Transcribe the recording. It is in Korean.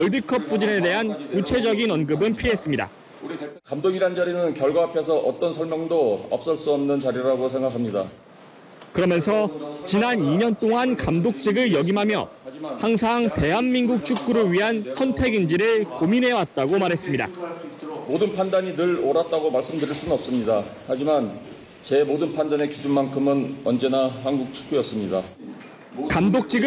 월드컵 부진에 대한 구체적인 언급은 피했습니다. 감독이란 자리는 결과 앞에서 어떤 설명도 없을 수 없는 자리라고 생각합니다. 그러면서 지난 2년 동안 감독직을 역임하며 항상 대한민국 축구를 위한 선택인지를 고민해왔다고 말했습니다. 모든 판단이 늘 옳았다고 말씀드릴 수는 없습니다. 하지만 제 모든 판단의 기준만큼은 언제나 한국 축구였습니다. 감독직을